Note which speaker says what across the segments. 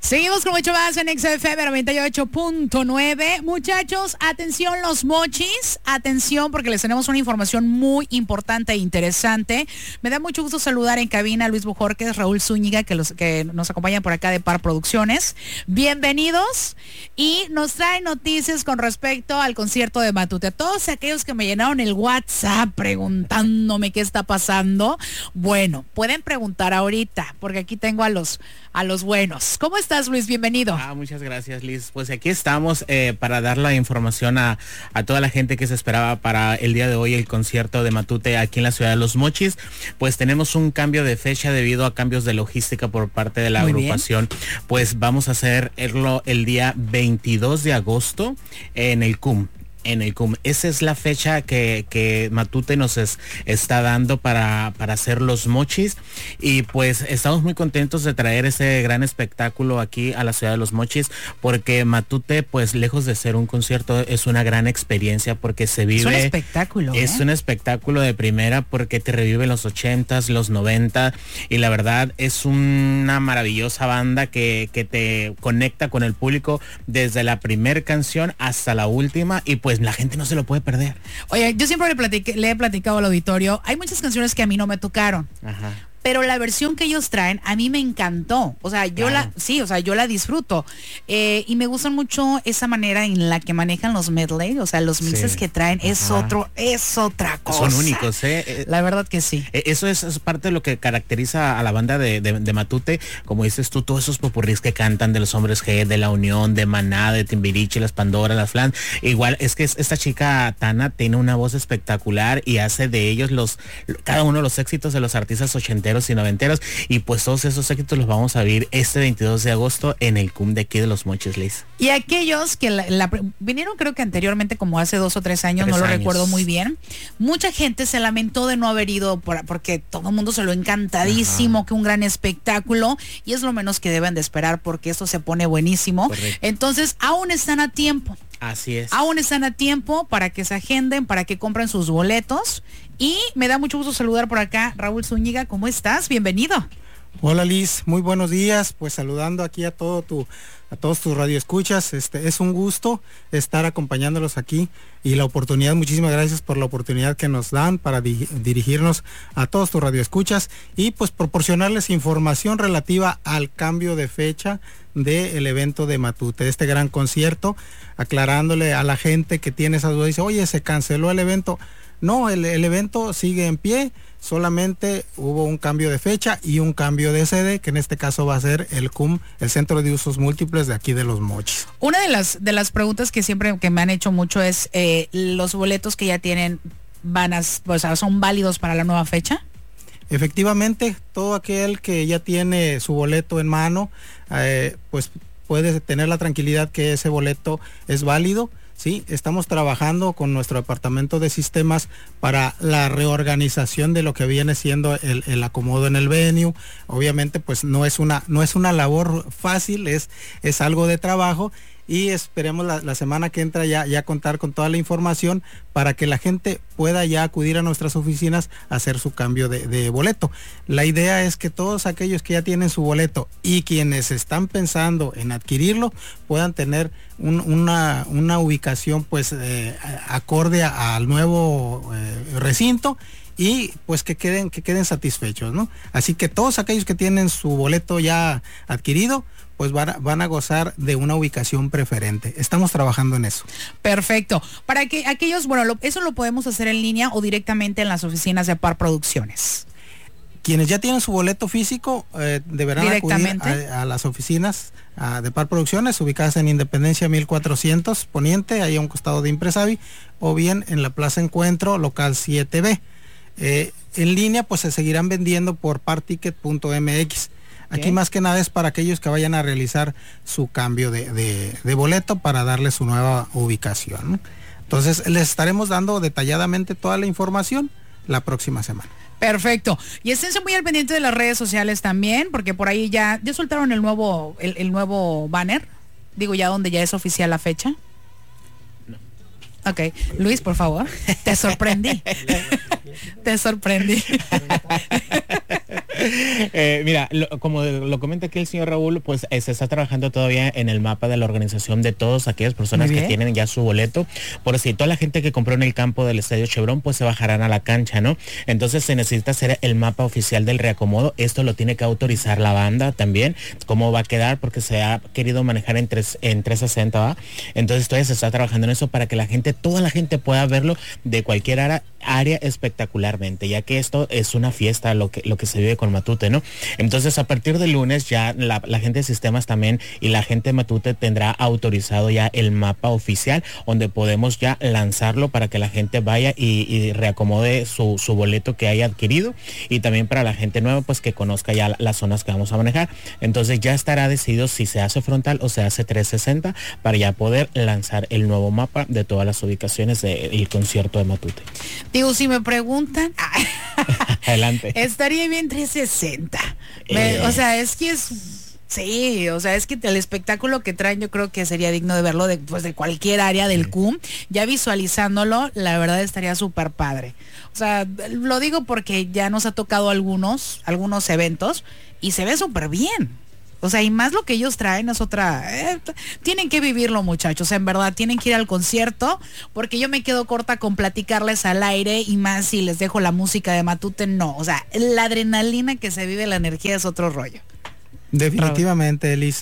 Speaker 1: Seguimos con mucho más en XFM 98.9. Muchachos, atención los mochis, atención porque les tenemos una información muy importante e interesante. Me da mucho gusto saludar en cabina a Luis Bojorquez, Raúl Zúñiga, que nos acompañan por acá de Par Producciones. Bienvenidos, y nos traen noticias con respecto al concierto de Matute. A todos aquellos que me llenaron el WhatsApp preguntándome qué está pasando, bueno, pueden preguntar ahorita, porque aquí tengo a los buenos. ¿Cómo estás, Luis? Bienvenido.
Speaker 2: Muchas gracias, Liz. Pues aquí estamos para dar la información a toda la gente que se esperaba para el día de hoy el concierto de Matute aquí en la ciudad de Los Mochis. Pues tenemos un cambio de fecha debido a cambios de logística por parte de la agrupación. Pues vamos a hacerlo el día 22 de agosto en el CUM. Esa es la fecha que Matute nos está dando para hacer Los Mochis, y pues estamos muy contentos de traer ese gran espectáculo aquí a la ciudad de Los Mochis, porque Matute, pues lejos de ser un concierto, es una gran experiencia porque se vive.
Speaker 1: Es un espectáculo.
Speaker 2: Es un espectáculo de primera porque te revive los 80s, los 90, y la verdad es una maravillosa banda que te conecta con el público desde la primera canción hasta la última, y pues la gente no se lo puede perder.
Speaker 1: Oye, yo siempre le he platicado al auditorio, hay muchas canciones que a mí no me tocaron.
Speaker 2: Ajá.
Speaker 1: Pero la versión que ellos traen a mí me encantó. O sea, yo la disfruto. Y me gusta mucho esa manera en la que manejan los medley, o sea, los mixes que traen. Es otra cosa.
Speaker 2: Son únicos,
Speaker 1: La verdad que sí.
Speaker 2: Eso es parte de lo que caracteriza a la banda de Matute. Como dices tú, todos esos popurrís que cantan de los Hombres G, de La Unión, de Maná, de Timbiriche, las Pandora, las Flans. Igual es que esta chica Tana tiene una voz espectacular y hace de ellos cada uno de los éxitos de los artistas ochenteros y noventeros, y pues todos esos éxitos los vamos a vivir este 22 de agosto en el CUM de aquí de Los Mochis, Liz.
Speaker 1: Y aquellos que vinieron, creo que anteriormente, como hace 2 o 3 años, no lo recuerdo muy bien, mucha gente se lamentó de no haber ido porque todo el mundo se lo encantadísimo, que un gran espectáculo, y es lo menos que deben de esperar porque esto se pone buenísimo.
Speaker 2: Correcto.
Speaker 1: Entonces aún están a tiempo.
Speaker 2: Así es.
Speaker 1: Aún están a tiempo para que se agenden, para que compren sus boletos. Y me da mucho gusto saludar por acá Raúl Zúñiga. ¿Cómo estás? Bienvenido.
Speaker 3: Hola, Liz, muy buenos días. Pues saludando aquí a todos tus radioescuchas. Es un gusto estar acompañándolos aquí, y la oportunidad, muchísimas gracias por la oportunidad que nos dan para dirigirnos a todos tus radioescuchas y pues proporcionarles información relativa al cambio de fecha del evento de Matute, este gran concierto, aclarándole a la gente que tiene esas dudas. Dice, oye, se canceló el evento. No, el evento sigue en pie, solamente hubo un cambio de fecha y un cambio de sede, que en este caso va a ser el CUM, el Centro de Usos Múltiples de aquí de Los Mochis.
Speaker 1: Una de las preguntas que siempre que me han hecho mucho es, ¿los boletos que ya tienen son válidos para la nueva fecha?
Speaker 3: Efectivamente, todo aquel que ya tiene su boleto en mano, pues puede tener la tranquilidad que ese boleto es válido. Sí, estamos trabajando con nuestro departamento de sistemas para la reorganización de lo que viene siendo el acomodo en el venue. Obviamente, pues no es una labor fácil, es algo de trabajo, y esperemos la semana que entra ya contar con toda la información para que la gente pueda ya acudir a nuestras oficinas a hacer su cambio de boleto. La idea es que todos aquellos que ya tienen su boleto y quienes están pensando en adquirirlo puedan tener una ubicación pues acorde al nuevo recinto, y pues que queden satisfechos, ¿no? Así que todos aquellos que tienen su boleto ya adquirido, pues van a gozar de una ubicación preferente. Estamos trabajando en eso.
Speaker 1: Perfecto. Para que aquellos, eso lo podemos hacer en línea o directamente en las oficinas de Par Producciones.
Speaker 3: Quienes ya tienen su boleto físico deberán acudir a las oficinas de Par Producciones, ubicadas en Independencia 1400 Poniente, ahí a un costado de Impresavi, o bien en la Plaza Encuentro, local 7B. En línea pues se seguirán vendiendo por particket.mx. Aquí más que nada es para aquellos que vayan a realizar su cambio de boleto para darle su nueva ubicación, ¿no? Entonces les estaremos dando detalladamente toda la información la próxima semana.
Speaker 1: Perfecto. Y esténse muy al pendiente de las redes sociales también, porque por ahí ya soltaron el nuevo banner. Digo, ya donde ya es oficial la fecha. Ok, Luis, por favor. Te sorprendí. Te sorprendí.
Speaker 2: Mira, como lo comenta aquí el señor Raúl, pues se está trabajando todavía en el mapa de la organización de todas aquellas personas que tienen ya su boleto. Por si toda la gente que compró en el campo del Estadio Chevron, pues se bajarán a la cancha, ¿no? Entonces se necesita hacer el mapa oficial del reacomodo. Esto lo tiene que autorizar la banda también. ¿Cómo va a quedar? Porque se ha querido manejar en 360, ¿va? Entonces todavía se está trabajando en eso para que toda la gente pueda verlo de cualquier área espectacularmente, ya que esto es una fiesta lo que se vive con Matute, ¿no? Entonces a partir del lunes ya la gente de sistemas también y la gente de Matute tendrá autorizado ya el mapa oficial donde podemos ya lanzarlo para que la gente vaya y reacomode su boleto que haya adquirido, y también para la gente nueva pues que conozca ya las zonas que vamos a manejar. Entonces ya estará decidido si se hace frontal o se hace 360 para ya poder lanzar el nuevo mapa de todas las ubicaciones del concierto de Matute.
Speaker 1: Digo, si me preguntan,
Speaker 2: adelante.
Speaker 1: Estaría bien 360. O sea, es que sí, o sea, es que el espectáculo que traen yo creo que sería digno de verlo de cualquier área del CUM. Ya visualizándolo, la verdad estaría súper padre. O sea, lo digo porque ya nos ha tocado algunos eventos y se ve súper bien. O sea, y más lo que ellos traen es otra... tienen que vivirlo, muchachos, en verdad, tienen que ir al concierto, porque yo me quedo corta con platicarles al aire, y más si les dejo la música de Matute, no. O sea, la adrenalina que se vive, la energía es otro rollo.
Speaker 3: Definitivamente, Elis,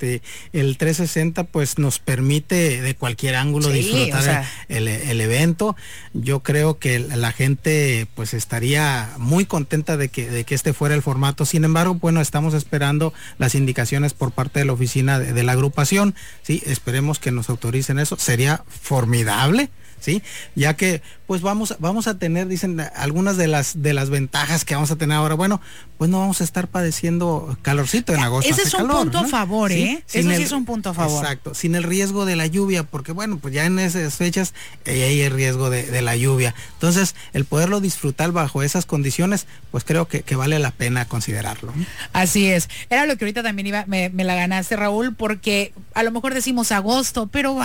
Speaker 3: el 360 pues nos permite de cualquier ángulo disfrutar, o sea, el evento. Yo creo que la gente pues estaría muy contenta de que este fuera el formato. Sin embargo, bueno, estamos esperando las indicaciones por parte de la oficina de la agrupación. Sí, esperemos que nos autoricen eso. Sería formidable, ¿sí? Ya que pues vamos a tener, dicen, algunas de las ventajas que vamos a tener ahora. Bueno, pues no vamos a estar padeciendo calorcito en agosto.
Speaker 1: Ese es un punto a favor, ¿eh? Eso sí es un punto a favor.
Speaker 3: Exacto, sin el riesgo de la lluvia, porque bueno, pues ya en esas fechas hay el riesgo de la lluvia. Entonces, el poderlo disfrutar bajo esas condiciones, pues creo que vale la pena considerarlo.
Speaker 1: Así es. Era lo que ahorita también me la ganaste, Raúl, porque a lo mejor decimos agosto, pero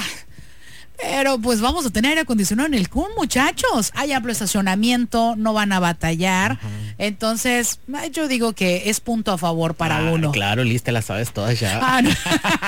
Speaker 1: pues vamos a tener aire acondicionado en el CUM, muchachos. Hay amplio estacionamiento, no van a batallar. Entonces, yo digo que es punto a favor para uno.
Speaker 2: Claro, Liz, te la sabes todas ya.
Speaker 1: No.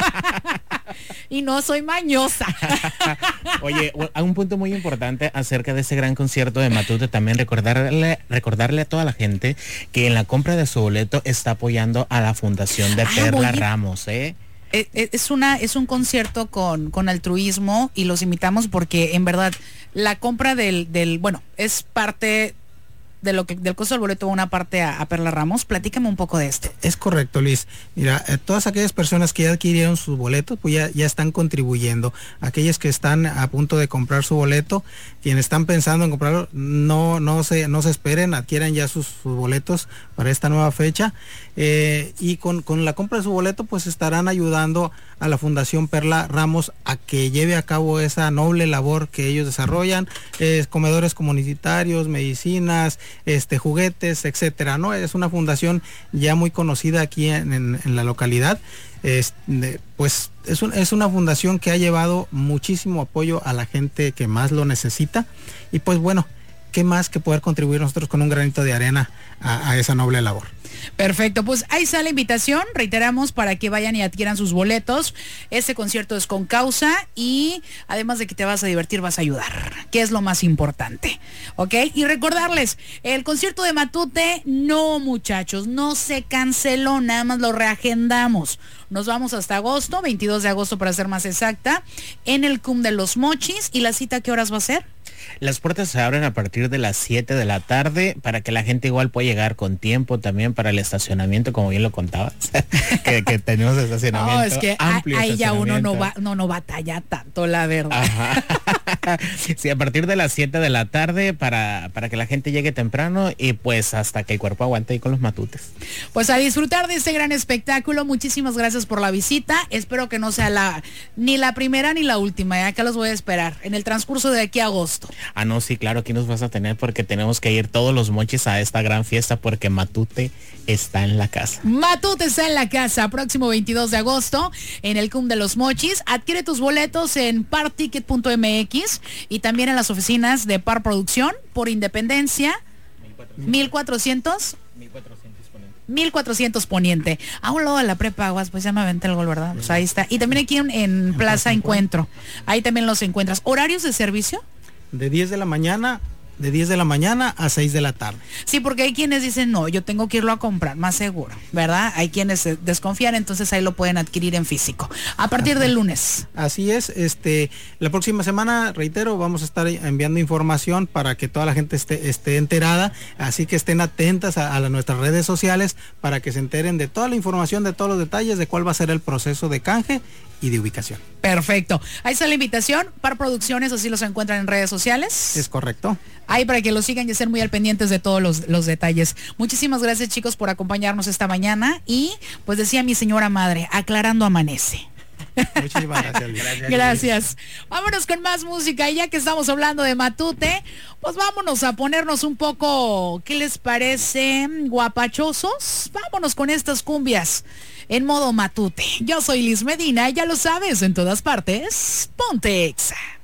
Speaker 1: Y no soy mañosa.
Speaker 2: Oye, un punto muy importante acerca de ese gran concierto de Matute, también recordarle a toda la gente que en la compra de su boleto está apoyando a la Fundación de Perla Ramos, ¿eh?
Speaker 1: Es un concierto con altruismo, y los invitamos porque en verdad la compra bueno, es parte de del costo del boleto, una parte a Perla Ramos. Platícame un poco de esto.
Speaker 3: Es correcto, Liz. Mira, todas aquellas personas que ya adquirieron sus boletos, pues ya están contribuyendo. Aquellas que están a punto de comprar su boleto, quienes están pensando en comprarlo, no se esperen, adquieran ya sus boletos para esta nueva fecha. Y con la compra de su boleto, pues estarán ayudando a la Fundación Perla Ramos a que lleve a cabo esa noble labor que ellos desarrollan, comedores comunitarios, medicinas, juguetes, etcétera, ¿no? Es una fundación ya muy conocida aquí en la localidad. Pues es una fundación que ha llevado muchísimo apoyo a la gente que más lo necesita, y pues bueno, qué más que poder contribuir nosotros con un granito de arena a esa noble labor.
Speaker 1: Perfecto, pues ahí está la invitación, reiteramos, para que vayan y adquieran sus boletos. Este concierto es con causa, y además de que te vas a divertir, vas a ayudar, que es lo más importante, ¿ok? Y recordarles, el concierto de Matute, no, muchachos, no se canceló, nada más lo reagendamos. Nos vamos hasta agosto, 22 de agosto para ser más exacta, en el CUM de Los Mochis. ¿Y la cita qué horas va a ser?
Speaker 2: Las puertas se abren a partir de las 7 de la tarde para que la gente igual pueda llegar con tiempo, también para el estacionamiento, como bien lo contabas, que tenemos estacionamiento.
Speaker 1: No, es que ahí ya uno no batalla tanto, la verdad.
Speaker 2: Ajá. Sí, a partir de las 7 de la tarde para que la gente llegue temprano, y pues hasta que el cuerpo aguante ahí con los matutes.
Speaker 1: Pues a disfrutar de este gran espectáculo. Muchísimas gracias por la visita. Espero que no sea ni la primera ni la última. Acá los voy a esperar en el transcurso de aquí a agosto.
Speaker 2: No, sí, claro, aquí nos vas a tener, porque tenemos que ir todos los mochis a esta gran fiesta, porque Matute está en la casa.
Speaker 1: Matute está en la casa, próximo 22 de agosto en el CUM de Los Mochis. Adquiere tus boletos en particket.mx y también en las oficinas de Par Producción por Independencia 1400. 1400 Poniente. A un lado de la Prepa Aguas, pues ya me aventé el gol, ¿verdad? Pues ahí está. Y también aquí en Plaza Encuentro. Ahí también los encuentras. ¿Horarios de servicio?
Speaker 3: De 10 de la mañana a 6 de la tarde.
Speaker 1: Sí, porque hay quienes dicen, no, yo tengo que irlo a comprar, más seguro, ¿verdad? Hay quienes desconfían, entonces ahí lo pueden adquirir en físico. A partir del lunes.
Speaker 3: Así es, la próxima semana, reitero, vamos a estar enviando información para que toda la gente esté enterada, así que estén atentas a nuestras redes sociales para que se enteren de toda la información, de todos los detalles de cuál va a ser el proceso de canje y de ubicación.
Speaker 1: Perfecto. Ahí está la invitación para Producciones, así los encuentran en redes sociales.
Speaker 3: Es correcto.
Speaker 1: Ahí para que lo sigan y estén muy al pendientes de todos los detalles. Muchísimas gracias, chicos, por acompañarnos esta mañana y pues decía mi señora madre, aclarando amanece.
Speaker 3: Muchísimas gracias.
Speaker 1: Gracias. Vámonos con más música y ya que estamos hablando de Matute, pues vámonos a ponernos un poco, ¿qué les parece? Guapachosos. Vámonos con estas cumbias en modo Matute. Yo soy Liz Medina, ya lo sabes, en todas partes, ponte Exa.